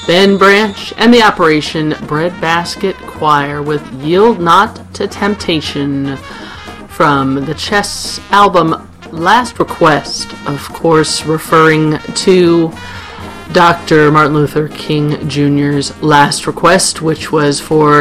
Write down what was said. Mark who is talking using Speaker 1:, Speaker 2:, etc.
Speaker 1: Ben Branch, and the Operation Breadbasket Choir with Yield Not to Temptation from the Chess album Last Request, of course referring to Dr. Martin Luther King Jr.'s last request, which was for